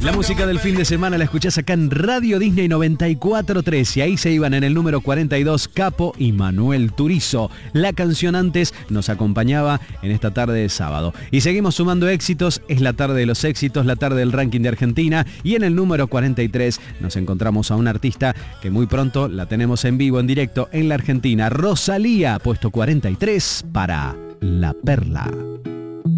La música del fin de semana la escuchás acá en Radio Disney 94.3 y ahí se iban en el número 42 Capo y Manuel Turizo. La canción antes nos acompañaba en esta tarde de sábado. Y seguimos sumando éxitos, es la tarde de los éxitos, la tarde del ranking de Argentina y en el número 43 nos encontramos a una artista que muy pronto la tenemos en vivo, en directo en la Argentina. Rosalía, puesto 43 para La Perla.